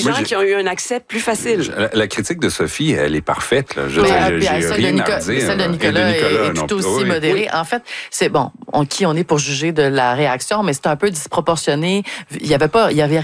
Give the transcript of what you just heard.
gens qui ont eu un accès plus facile. La critique de Sophie, elle est parfaite. Là. Celle de Nicolas est tout aussi modérée. En fait, c'est bon, on est pour juger de la réaction, mais c'est un peu disproportionné. Il y avait